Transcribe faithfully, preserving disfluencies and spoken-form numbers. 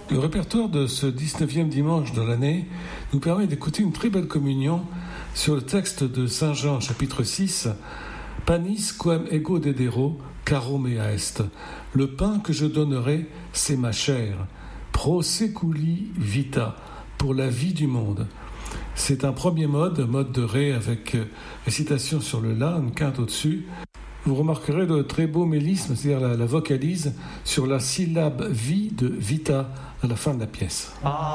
Le répertoire de ce dix-neuvième dimanche de l'année nous permet d'écouter une très belle communion sur le texte de Saint Jean, chapitre six, « Panis quem ego dedero, caro mea est ». Le pain que je donnerai, c'est ma chair. Pro seculi vita, pour la vie du monde. C'est un premier mode, mode de ré avec récitation sur le la, une quinte au-dessus. Vous remarquerez le très beau mélisme, c'est-à-dire la, la vocalise, sur la syllabe vie de vita à la fin de la pièce. Ah.